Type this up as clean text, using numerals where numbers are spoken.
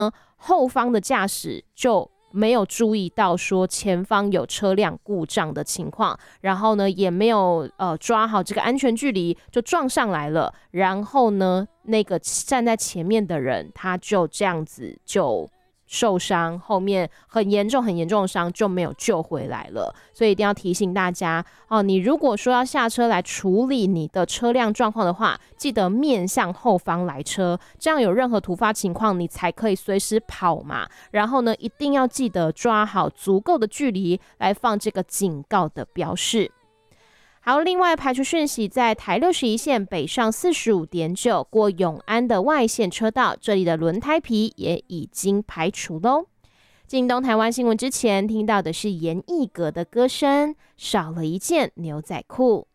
后方的驾驶就没有注意到说前方有车辆故障的情况，然后呢也没有抓好这个安全距离，就撞上来了。然后呢，那个站在前面的人他就这样子就受伤，后面很严重的伤就没有救回来了。所以一定要提醒大家哦，你如果说要下车来处理你的车辆状况的话，记得面向后方来车，这样有任何突发情况你才可以随时跑嘛。然后呢，一定要记得抓好足够的距离来放这个警告的标示。好，另外排除讯息，在台61线北上45.9过永安的外线车道，这里的轮胎皮也已经排除咯。进东台湾新闻之前，听到的是严艺格的歌声《少了一件牛仔裤》。